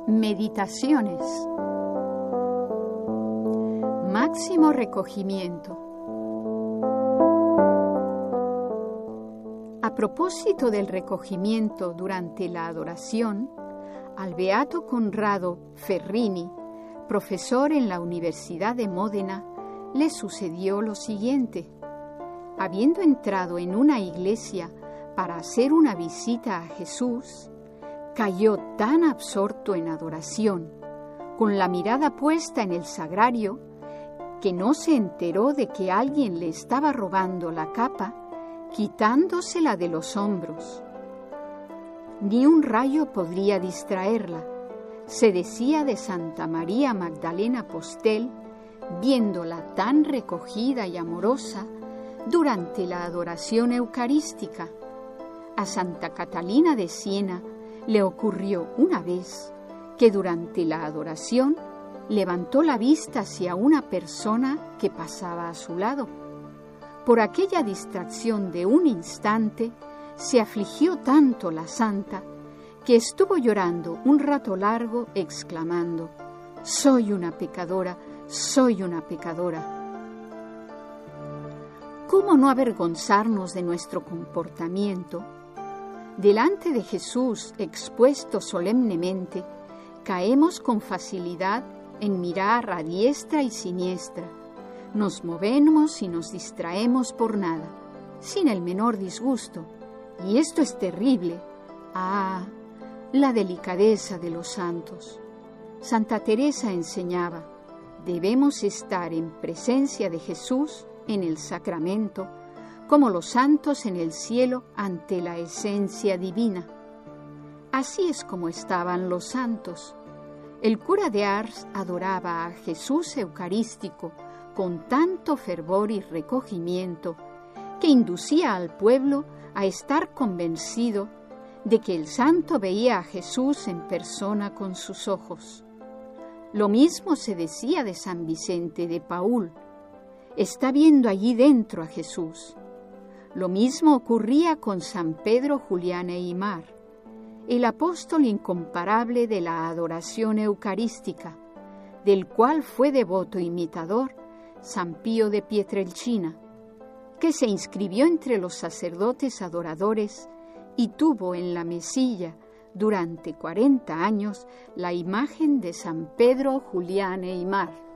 Meditaciones. Máximo recogimiento. A propósito del recogimiento durante la adoración, al beato Conrado Ferrini, profesor en la Universidad de Módena, le sucedió lo siguiente. Habiendo entrado en una iglesia para hacer una visita a Jesús, cayó tan absorto en adoración, con la mirada puesta en el sagrario, que no se enteró de que alguien le estaba robando la capa, quitándosela de los hombros. Ni un rayo podría distraerla, se decía de Santa María Magdalena Postel, viéndola tan recogida y amorosa durante la adoración eucarística. A Santa Catalina de Siena le ocurrió una vez que durante la adoración levantó la vista hacia una persona que pasaba a su lado. Por aquella distracción de un instante, se afligió tanto la santa que estuvo llorando un rato largo exclamando: «Soy una pecadora, soy una pecadora». ¿Cómo no avergonzarnos de nuestro comportamiento? Delante de Jesús expuesto solemnemente, caemos con facilidad en mirar a diestra y siniestra. Nos movemos y nos distraemos por nada, sin el menor disgusto. Y esto es terrible. ¡Ah! La delicadeza de los santos. Santa Teresa enseñaba: debemos estar en presencia de Jesús en el sacramento, como los santos en el cielo ante la esencia divina. Así es como estaban los santos. El cura de Ars adoraba a Jesús eucarístico con tanto fervor y recogimiento que inducía al pueblo a estar convencido de que el santo veía a Jesús en persona con sus ojos. Lo mismo se decía de San Vicente de Paúl: está viendo allí dentro a Jesús. Lo mismo ocurría con San Pedro Julián Aymar, el apóstol incomparable de la adoración eucarística, del cual fue devoto imitador San Pío de Pietrelcina, que se inscribió entre los sacerdotes adoradores y tuvo en la mesilla durante 40 años la imagen de San Pedro Julián Aymar.